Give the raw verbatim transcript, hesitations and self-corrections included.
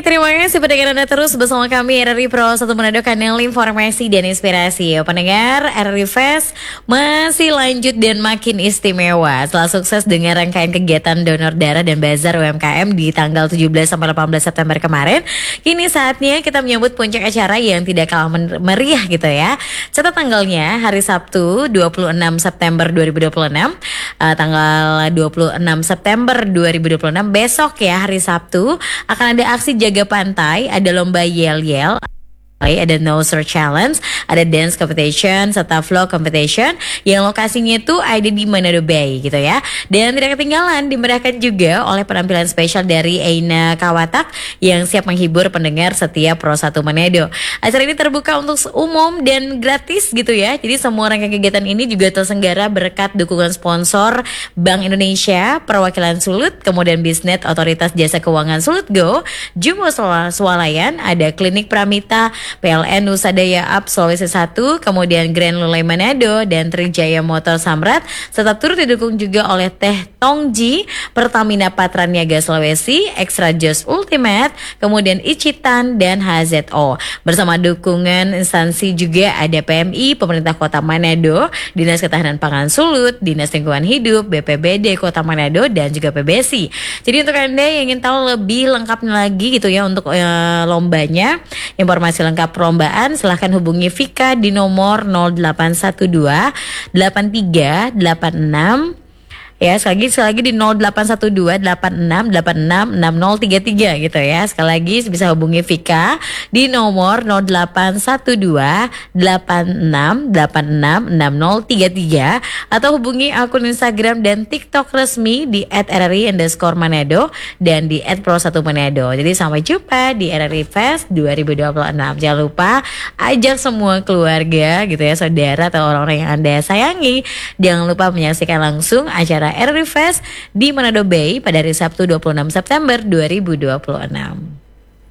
terima kasih pendengar Anda terus bersama kami R R I Pro satu Manado, kanal informasi dan inspirasi. Pendengar, R R I Fest masih lanjut dan makin istimewa. Setelah sukses dengan rangkaian kegiatan donor darah dan bazar U M K M di tanggal tujuh belas sampai delapan belas September kemarin, kini saatnya kita menyambut puncak acara yang tidak kalah meriah gitu ya. Catat tanggalnya hari Sabtu dua puluh enam September dua ribu dua puluh enam, uh, tanggal dua puluh enam September dua ribu dua puluh enam, besok ya hari Sabtu akan ada aksi jaga pantai, ada lomba yel-yel, ada nose challenge, ada dance competition, serta vlog competition yang lokasinya itu ada di Manado Bay gitu ya. Dan tidak ketinggalan dimeriahkan juga oleh penampilan spesial dari Eina Kawatak yang siap menghibur pendengar setiap Pro satu Manado. Acara ini terbuka untuk umum dan gratis gitu ya. Jadi semua rangkaian kegiatan ini juga terselenggara berkat dukungan sponsor Bank Indonesia, Perwakilan Sulut, kemudian Bisnet Otoritas Jasa Keuangan Sulut Go, Jumbo Swalayan, ada Klinik Pramita, P L N Nusa Daya Up Sulawesi satu, kemudian Grand Lulai Manado dan Trijaya Motor Samrat, serta turut didukung juga oleh Teh Tongji, Pertamina Patraniaga Sulawesi, Extra Just Ultimate, kemudian Icitan dan H Z O. Bersama dukungan instansi juga ada P M I, Pemerintah Kota Manado, Dinas Ketahanan Pangan Sulut, Dinas Lingkungan Hidup, B P B D Kota Manado, dan juga P B S I. Jadi untuk Anda yang ingin tahu lebih lengkapnya lagi gitu ya untuk uh, lombanya, informasi lengkap perlombaan, silahkan hubungi Vika di nomor nol delapan satu dua delapan tiga delapan enam. Ya, sekali lagi, sekali lagi di nol delapan satu dua delapan enam delapan enam enam nol tiga tiga gitu ya. Sekali lagi bisa hubungi Vika di nomor nol delapan satu dua delapan enam delapan enam enam nol tiga tiga atau hubungi akun Instagram dan TikTok resmi di et r r i underscore manado dan di et pro satu manado. Jadi sampai jumpa di R R I Fest dua ribu dua puluh enam. Jangan lupa ajak semua keluarga gitu ya, saudara atau orang-orang yang Anda sayangi. Jangan lupa menyaksikan langsung acara R R I Fest di Manado Bay pada hari Sabtu dua puluh enam September dua ribu dua puluh enam.